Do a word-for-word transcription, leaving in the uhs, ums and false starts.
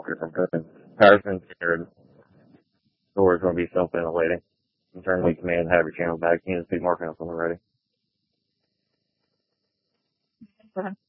from cooking. Power sensor door is going to be self-ventilating. Internally command have your channel back. You need to speak marking up when we're ready. Go ahead.